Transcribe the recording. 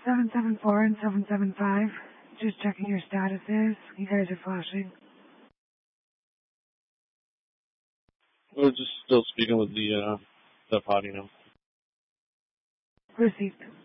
774 and 775. Just checking your statuses. You guys are flashing. We're just still speaking with the party now. Received.